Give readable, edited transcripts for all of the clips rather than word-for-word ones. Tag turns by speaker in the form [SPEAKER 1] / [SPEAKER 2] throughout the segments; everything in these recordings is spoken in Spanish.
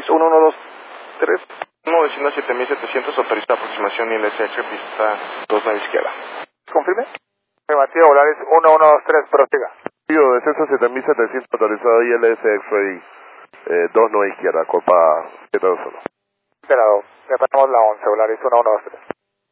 [SPEAKER 1] 1123. 1 autoriza aproximación y LSH pista 29 izquierda.
[SPEAKER 2] Confirme. Afirmativo, Volaris 1123, prosiga.
[SPEAKER 3] Tío, descenso 7700 autorizado y LSX ready. 29 izquierda, copa 721.
[SPEAKER 2] Esperado, preparamos la 11, Volaris 1123.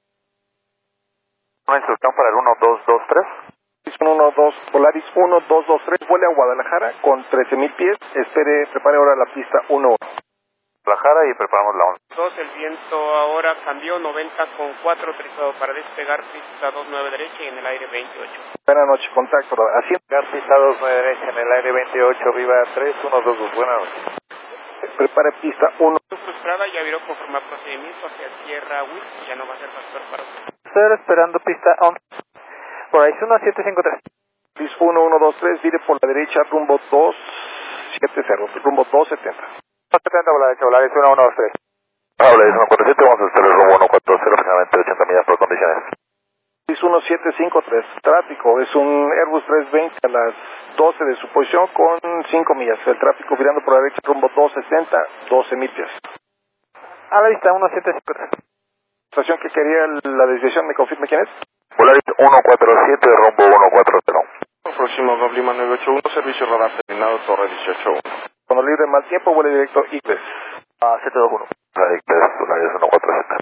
[SPEAKER 2] Una instrucción para el 1223.
[SPEAKER 1] Volaris 1223, vuele a Guadalajara con 13,000 pies, prepare ahora la pista 11.
[SPEAKER 2] Guadalajara y preparamos la 11.
[SPEAKER 4] 2, el viento ahora cambió 90,4, autorizado para despegar pista 29 derecha y en el aire 28.
[SPEAKER 1] Buenas noches, contacto, haciendo
[SPEAKER 2] pista 29 derecha en el aire 28, Viva 3122, buenas noches.
[SPEAKER 1] Prepare pista 1.
[SPEAKER 4] Frustrada, ya viró conforme a procedimiento hacia Sierra Wilson, ya no va a ser factor para usted.
[SPEAKER 5] Estoy esperando pista 11. Horizon 1753.
[SPEAKER 1] Pista 1123, vire por la derecha, rumbo 270, rumbo 270.
[SPEAKER 2] 270 por la derecha, Volaris 1123.
[SPEAKER 3] Volaris 147, vamos a hacer el rumbo 140, aproximadamente 80 millas por condiciones.
[SPEAKER 1] Pista 1753, tráfico, es un Airbus 320 a las 12 de su posición con 5 millas. El tráfico virando por la derecha, rumbo 260, 12,000 pies.
[SPEAKER 5] A la vista 1753.
[SPEAKER 1] Estación que quería la desviación, ¿me confirme quién es?
[SPEAKER 3] Volaris 147, rumbo 140.
[SPEAKER 1] Próximo Goblima 981, servicio radar terminado, torre 181. Cuando libre mal tiempo, vuele directo IGLES.
[SPEAKER 2] A 721.
[SPEAKER 3] IGLES, Volaris 147.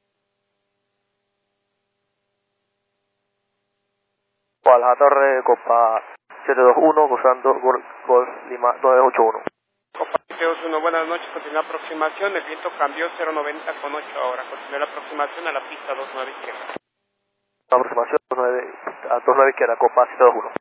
[SPEAKER 2] Guadalajara Torre, Copa 721, cruzando Golf Lima 981.
[SPEAKER 4] Copa 721, buenas noches, continúa aproximación, el viento cambió 090,8 ahora, continúa la aproximación a la pista 29 izquierda.
[SPEAKER 2] Aproximación 29 izquierda, Copa 721.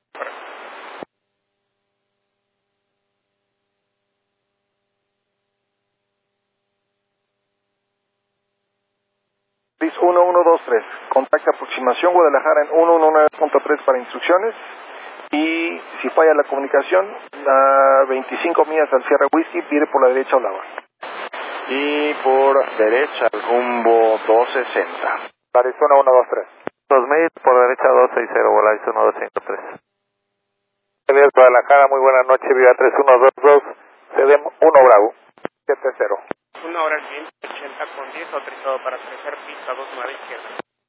[SPEAKER 1] PIS 1123, contacta aproximación Guadalajara en 119.3 para instrucciones y si falla la comunicación, a 25 millas al Sierra Whiskey, pide por la derecha Olava. Y por derecha rumbo 260.
[SPEAKER 2] Volaris 1123. 2000 por derecha 260, Volaris 1253. Guadalajara, muy buenas noches, Viva 3122, CDM 1 Bravo, 70.
[SPEAKER 4] 1 hora el viento, 80,10, autorizado para crecer pista 29 izquierda.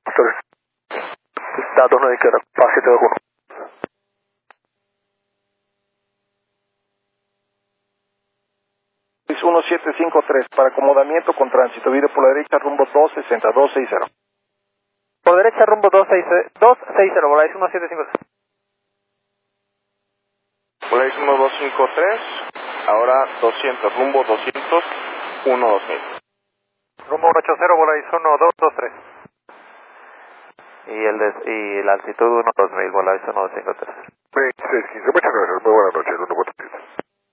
[SPEAKER 2] Pista 29 izquierda, Copa 721.
[SPEAKER 1] PIS 1753, para acomodamiento con tránsito, vire por la derecha rumbo 260, 260.
[SPEAKER 5] Por derecha rumbo 260, Volaris 1753.
[SPEAKER 1] Volaris 1253, ahora 200, rumbo 200, 2000.
[SPEAKER 2] Rumbo 180, Volaris 1223. Y la altitud 2000, Volaris 1253.
[SPEAKER 3] 2615, muchas gracias, muy buenas noches, 147.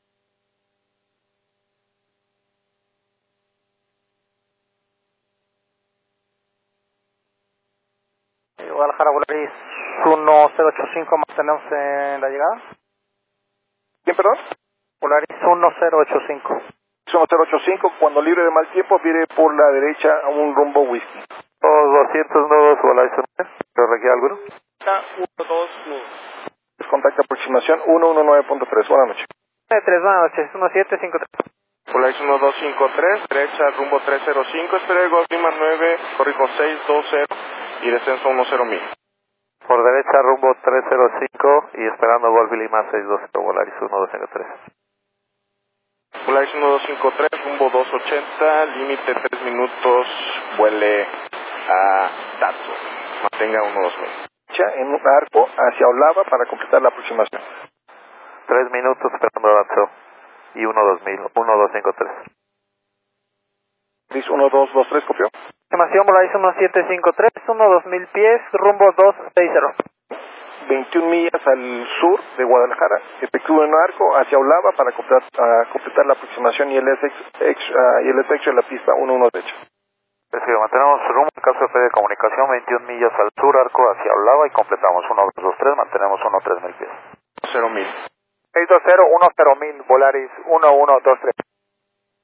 [SPEAKER 5] Guadalajara, Volaris 1085, mantenemos en la llegada.
[SPEAKER 1] ¿Quién, perdón?
[SPEAKER 5] Volaris 1085.
[SPEAKER 1] 1085, cuando libre de mal tiempo, vire por la derecha a un rumbo whisky.
[SPEAKER 2] 200 nudos, Volaris 1. ¿Te requiere alguno?
[SPEAKER 4] Está 12 nudos.
[SPEAKER 1] Contacta aproximación 119.3, buenas noches.
[SPEAKER 5] 3, buenas noches, 1753.
[SPEAKER 1] Volaris 1253, derecha rumbo 305, espera Golf Lima 9, corrijo 620 y descenso 10,000.
[SPEAKER 2] Por derecha rumbo 305 y esperando Golf Lima 620, Volaris 1253.
[SPEAKER 1] Volaris 1253, rumbo 280, límite 3 minutos, vuele a Dato. Mantenga 2000. En un arco hacia Olava para completar la aproximación.
[SPEAKER 2] 3 minutos esperando Dato y 1253.
[SPEAKER 1] PIS 1223, copió.
[SPEAKER 5] Estimación Volaris 1753, 2000 pies, rumbo 260.
[SPEAKER 1] 21 millas al sur de Guadalajara, efectúa un arco hacia Olava para completar la aproximación y el SX en la pista 11 derecha.
[SPEAKER 2] Recibe, mantenemos rumbo en caso de comunicación 21 millas al sur, arco hacia Olava y completamos 1223, mantenemos 3000 pies.
[SPEAKER 1] 0,000.
[SPEAKER 2] 620, 10,000, Volaris 1123.